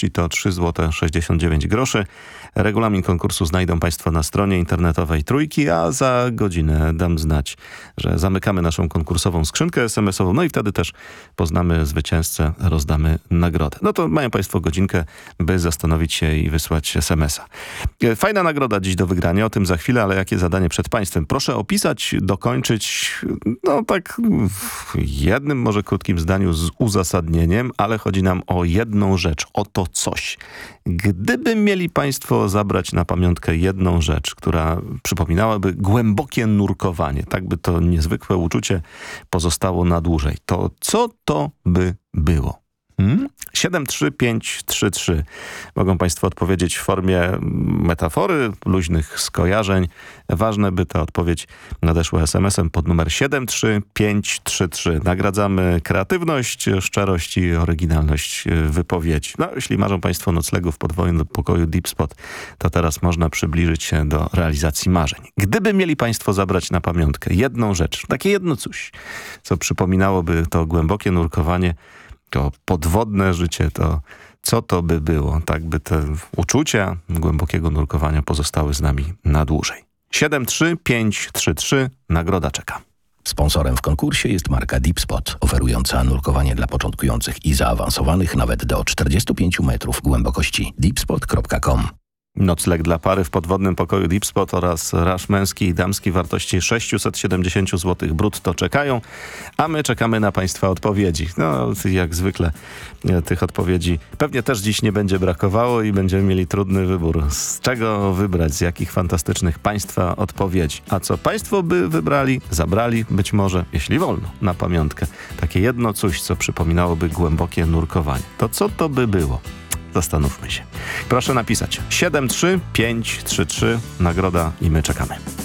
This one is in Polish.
długości to 3 zł 69 groszy. Regulamin konkursu znajdą Państwo na stronie internetowej Trójki, a za godzinę dam znać, że zamykamy naszą konkursową skrzynkę SMS-ową, no i wtedy też poznamy zwycięzcę, rozdamy nagrodę. No to mają Państwo godzinkę, by zastanowić się i wysłać SMS-a. Fajna nagroda dziś do wygrania, o tym za chwilę, ale jakie zadanie przed Państwem? Proszę opisać, dokończyć, no tak w jednym może krótkim zdaniu z uzasadnieniem, ale chodzi nam o jedną rzecz, o to coś. Gdyby mieli Państwo zabrać na pamiątkę jedną rzecz, która przypominałaby głębokie nurkowanie, tak by to niezwykłe uczucie pozostało na dłużej, to co to by było? 73533. Mogą Państwo odpowiedzieć w formie metafory, luźnych skojarzeń. Ważne, by ta odpowiedź nadeszła SMS-em pod numer 73533. Nagradzamy kreatywność, szczerość i oryginalność wypowiedzi. No, jeśli marzą Państwo noclegu w podwójnym pokoju Deep Spot, to teraz można przybliżyć się do realizacji marzeń. Gdyby mieli Państwo zabrać na pamiątkę jedną rzecz, takie jedno coś, co przypominałoby to głębokie nurkowanie, to podwodne życie, to co to by było? Tak by te uczucia głębokiego nurkowania pozostały z nami na dłużej. 73533. Nagroda czeka. Sponsorem w konkursie jest marka Deep Spot, oferująca nurkowanie dla początkujących i zaawansowanych nawet do 45 metrów głębokości. deepspot.com. Nocleg dla pary w podwodnym pokoju Deep Spot oraz rasz męski i damski wartości 670 zł brutto czekają, a my czekamy na Państwa odpowiedzi. No, jak zwykle tych odpowiedzi pewnie też dziś nie będzie brakowało i będziemy mieli trudny wybór. Z czego wybrać, z jakich fantastycznych Państwa odpowiedzi. A co Państwo by wybrali, zabrali być może, jeśli wolno, na pamiątkę. Takie jedno coś, co przypominałoby głębokie nurkowanie. To co to by było? Zastanówmy się. Proszę napisać 73533, nagroda i my czekamy.